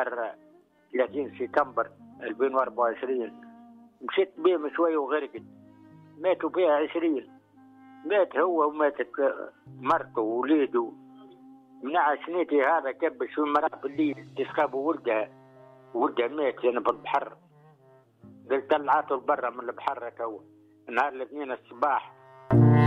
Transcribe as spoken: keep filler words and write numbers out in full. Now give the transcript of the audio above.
نهار ثلاثين سبتمبر ألفين وأربعة وعشرين، مشيت بهم شوي وغرقت، ماتوا بها عشرين، مات هو وماتت مرته ووليده. منع سنيتي هذا كبش في المرأة بالليل تسخبوا ولدها، ولدها مات يعني في البحر، قلت طلعته لبرا من البحر تو نهار الاثنين الصباح